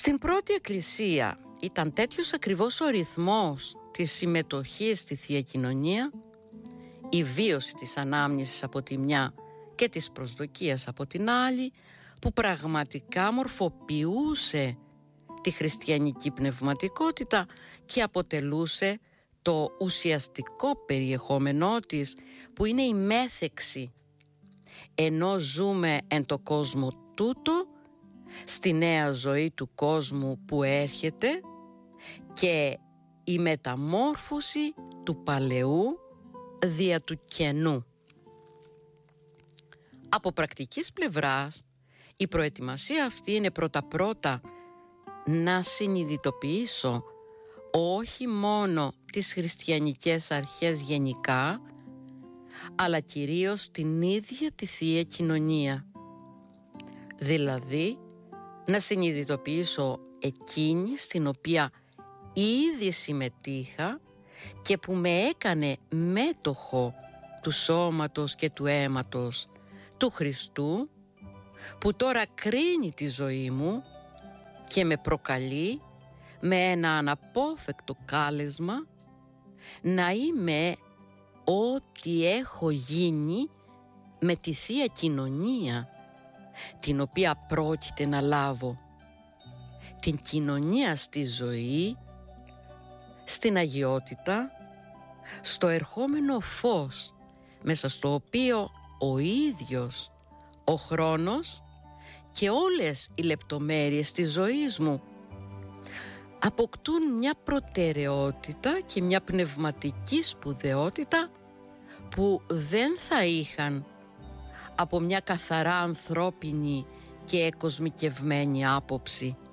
Στην πρώτη εκκλησία ήταν τέτοιος ακριβώς ο ρυθμός της συμμετοχής στη Θεία Κοινωνία, η βίωση της ανάμνησης από τη μια και της προσδοκίας από την άλλη, που πραγματικά μορφοποιούσε τη χριστιανική πνευματικότητα και αποτελούσε το ουσιαστικό περιεχόμενό της, που είναι η μέθεξη. Ενώ ζούμε εν το κόσμο τούτο, στη νέα ζωή του κόσμου που έρχεται, και η μεταμόρφωση του παλαιού δια του καινού. Από πρακτικής πλευράς, η προετοιμασία αυτή είναι πρώτα-πρώτα να συνειδητοποιήσω όχι μόνο τις χριστιανικές αρχές γενικά, αλλά κυρίως την ίδια τη Θεία Κοινωνία. Δηλαδή, να συνειδητοποιήσω εκείνη στην οποία ήδη συμμετείχα και που με έκανε μέτοχο του σώματος και του αίματος του Χριστού, που τώρα κρίνει τη ζωή μου και με προκαλεί με ένα αναπόφευκτο κάλεσμα να είμαι ό,τι έχω γίνει με τη Θεία Κοινωνία, την οποία πρόκειται να λάβω. Την κοινωνία στη ζωή, στην αγιότητα, στο ερχόμενο φως, μέσα στο οποίο ο ίδιος ο χρόνος και όλες οι λεπτομέρειες της ζωής μου αποκτούν μια προτεραιότητα και μια πνευματική σπουδαιότητα που δεν θα είχαν από μια καθαρά ανθρώπινη και εκοσμικευμένη άποψη.